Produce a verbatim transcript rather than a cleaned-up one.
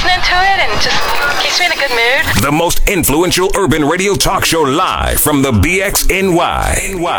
listening to it and just keeps me in a good mood. The most influential urban radio talk show live from the B X N Y.